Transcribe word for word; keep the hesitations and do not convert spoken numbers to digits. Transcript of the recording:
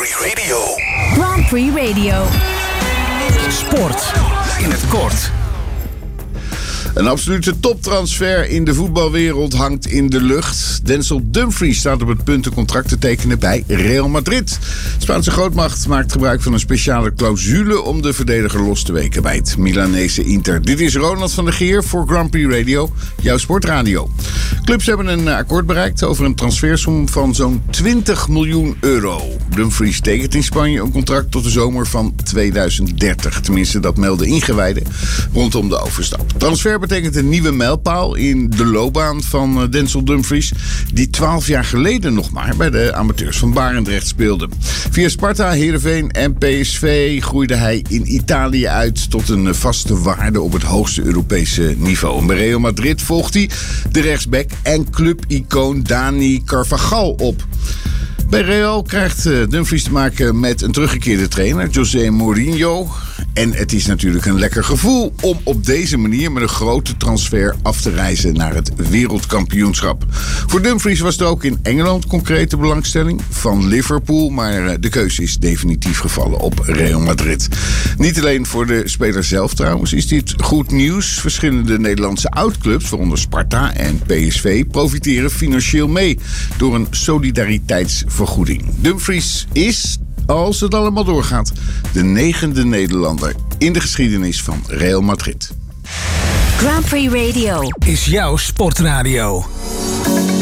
Prix Radio. Grand Prix Radio. Sport in het kort. Een absolute toptransfer in de voetbalwereld hangt in de lucht. Denzel Dumfries staat op het punt een contract te tekenen bij Real Madrid. De Spaanse grootmacht maakt gebruik van een speciale clausule om de verdediger los te weken bij het Milanese Inter. Dit is Ronald van der Geer voor Grand Prix Radio, jouw sportradio. Clubs hebben een akkoord bereikt over een transfersom van zo'n twintig miljoen euro. Dumfries tekent in Spanje een contract tot de zomer van tweeduizend dertig. Tenminste, dat melden ingewijden rondom de overstap. Transfer betekent een nieuwe mijlpaal in de loopbaan van Denzel Dumfries, die twaalf jaar geleden nog maar bij de amateurs van Barendrecht speelde. Via Sparta, Heerenveen en P S V groeide hij in Italië uit tot een vaste waarde op het hoogste Europese niveau. En bij Real Madrid volgt hij de rechtsback en clubicoon Dani Carvajal op. Bij Real krijgt Dumfries te maken met een teruggekeerde trainer, José Mourinho. En het is natuurlijk een lekker gevoel om op deze manier met een grote transfer af te reizen naar het wereldkampioenschap. Voor Dumfries was er ook in Engeland concrete belangstelling van Liverpool, maar de keuze is definitief gevallen op Real Madrid. Niet alleen voor de speler zelf trouwens is dit goed nieuws. Verschillende Nederlandse oudclubs, waaronder Sparta en P S V, profiteren financieel mee door een solidariteitsvergoeding. Dumfries is, als het allemaal doorgaat, de negende Nederlander in de geschiedenis van Real Madrid. Grand Prix Radio Is jouw sportradio.